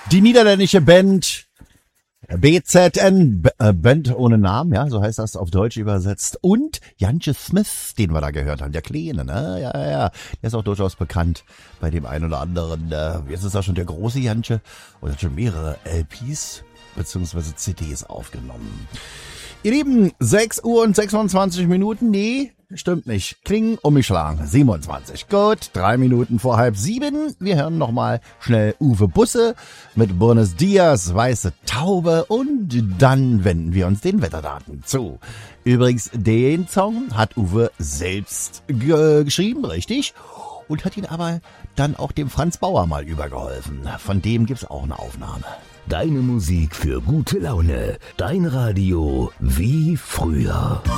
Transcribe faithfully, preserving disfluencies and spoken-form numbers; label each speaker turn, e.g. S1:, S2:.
S1: Die niederländische Band B Z N, B äh, Band ohne Namen, ja, so heißt das auf Deutsch übersetzt. Und Jantje Smith, den wir da gehört haben, der Kleine, ne? Ja, ja, ja. Der ist auch durchaus bekannt bei dem einen oder anderen. Äh, jetzt ist er schon der große Jantje und hat schon mehrere L Ps beziehungsweise C Ds aufgenommen. Ihr Lieben, sechs Uhr und sechsundzwanzig Minuten, nee, stimmt nicht. Klingen umgeschlagen, siebenundzwanzig. Gut, drei Minuten vor halb sieben. Wir hören nochmal schnell Uwe Busse mit Buenos Dias, Weiße Taube und dann wenden wir uns den Wetterdaten zu. Übrigens, den Song hat Uwe selbst ge- geschrieben, richtig? Und hat ihn aber dann auch dem Franz Bauer mal übergeholfen. Von dem gibt's auch eine Aufnahme.
S2: Deine Musik für gute Laune. Dein Radio wie früher.